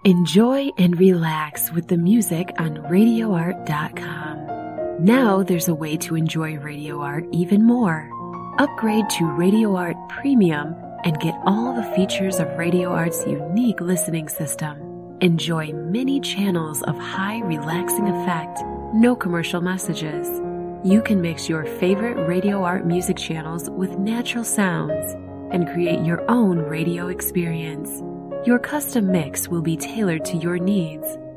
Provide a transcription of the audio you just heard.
Enjoy and relax with the music on RadioArt.com. Now there's a way to enjoy Radio Art even more. Upgrade to Radio Art Premium and get all the features of Radio Art's unique listening system. Enjoy many channels of high relaxing effect, no commercial messages. You can mix your favorite Radio Art music channels with natural sounds and create your own radio experience. Your custom mix will be tailored to your needs